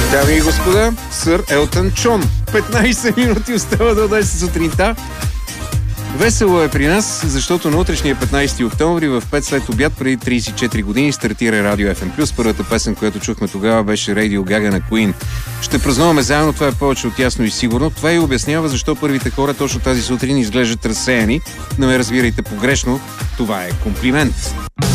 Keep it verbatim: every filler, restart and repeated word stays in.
Дами и господа, сър Елтън Джон. петнайсет минути остава до десет сутринта. Весело е при нас, защото на утрешния петнайсети октомври в пет след обяд преди трийсет и четири години стартира Радио Еф Ем Плюс. Първата песен, която чухме тогава, беше Radio Gaga на Queen. Ще празнуваме заедно, това е повече от ясно и сигурно. Това и обяснява защо първите хора точно тази сутрин изглеждат разсеяни. Не ме разбирайте погрешно, това е комплимент.